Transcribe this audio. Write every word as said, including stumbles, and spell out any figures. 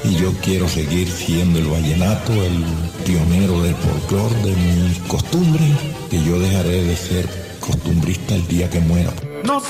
y yo quiero seguir siendo el vallenato, el pionero del folclore, de mis costumbres, que yo dejaré de ser costumbrista el día que muera. No